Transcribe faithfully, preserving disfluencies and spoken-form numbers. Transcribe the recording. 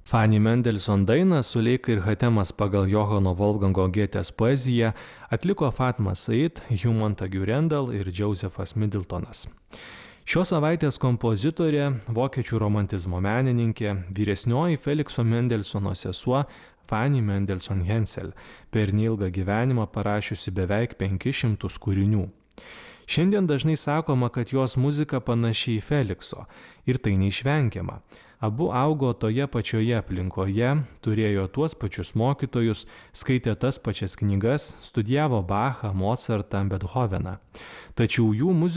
Fanny Mendelssohn dainą Suleika ir Hatemas pagal Johano Wolfgango Gėtės poeziją atliko Fatma Said, Hugh Montagu Rendall ir Josephas Middletonas. Šios savaitės kompozitorė, vokiečių romantizmo menininkė, vyresnioji Felikso Mendelsono sesuo Fanny Mendelssohn Hensel, per neilgą gyvenimą parašiusi beveik penkis šimtus kūrinių. Šiandien dažnai sakoma, kad jos muzika panaši į Felikso, ir tai neišvengiama. Abu augo toje pačioje aplinkoje, turėjo tuos pačius mokytojus, skaitė tas pačias knygas, studijavo Bachą, Mozartą, Bethoveną. Tačiau jų muzika